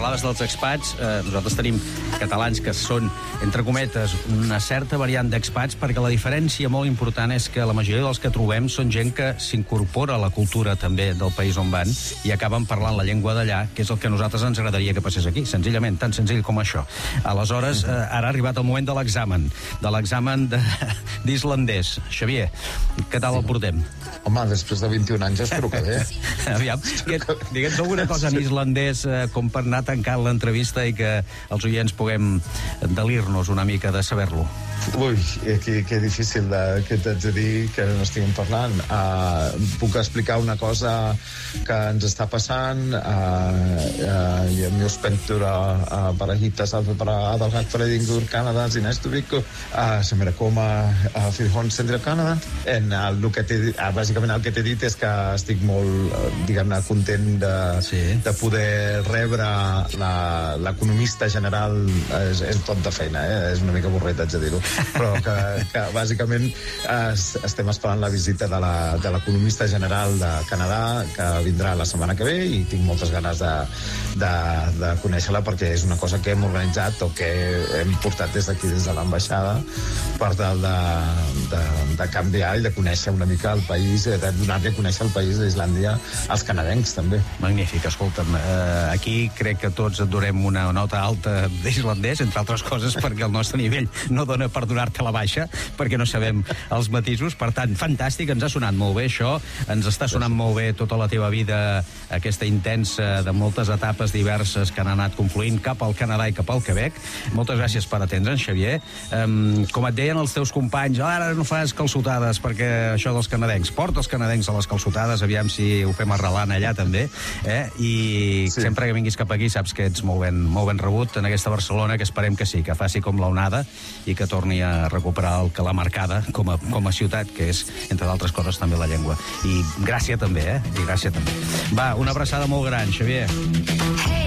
parlaves dels expats, nosaltres tenim catalans que són, entre cometes, una certa variant d'expats, perquè la diferència molt important és que la majoria dels que trobem són gent que s'incorpora a la cultura també del país on van i acaben parlant la llengua d'allà, que és el que a nosaltres ens agradaria que passés aquí, senzillament, tan senzill com això. Aleshores, ara ha arribat el moment de l'examen d'islandès. Xavier, què tal el portem? Home, després de 21 anys espero que bé. Aviam, digue'ns alguna cosa en islandès com per anar tancant l'entrevista i que els oients puguem delir-nos una mica de saber-lo. Ui, que difícil que t'haig de dir que no estiguem parlant. Puc explicar una cosa que ens està passant. Jag späntur bara hitta sig bara adalhat föreningur Kanada i nästa vecka som era coma Firhon Centre Canada. Bàsicament el que t'he dit és que estic molt, diguem-ne, content de poder rebre l'economista general. És tot de feina, és una mica avorrit, haig de dir-ho, però que bàsicament estem esperant la visita de l'economista general de Canadà, que vindrà la setmana que ve, i tinc moltes ganes de conèixer-la, perquè és una cosa que hem organitzat o que hem portat des d'aquí, des de l'ambaixada, per tal de canviar i de conèixer una mica el país, de donar-li a conèixer el país d'Islàndia als canadencs, també. Magnífic, escolta'm, aquí crec que tots et donem una nota alta d'islandès, entre altres coses perquè el nostre nivell no dona per donar-te la baixa, perquè no sabem els matisos. Per tant, fantàstic, ens ha sonat molt bé això, ens està sonant molt bé tota la teva vida, aquesta intensa de moltes etapes diverses que han anat confluint cap al Canadà i cap al Quebec. Moltes gràcies per atendre'ns, Xavier. Com et deien els teus companys, ara no fas calçotades perquè això dels canadencs, porta els canadencs a les calçotades, aviam si ho fem arrelant allà també, i sempre que vinguis cap aquí saps que ets molt ben rebut en aquesta Barcelona, que esperem que sí, que faci com l'onada i que torni a recuperar el que l'ha marcada com a ciutat, que és, entre d'altres coses, també la llengua. I gràcia també, i gràcia també. Va, una abraçada molt gran, Xavier.